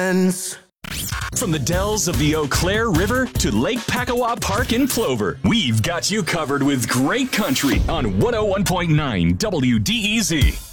friends. From the dells of the Eau Claire River to Lake Pakawa Park in Plover, we've got you covered with great country on 101.9 WDEZ.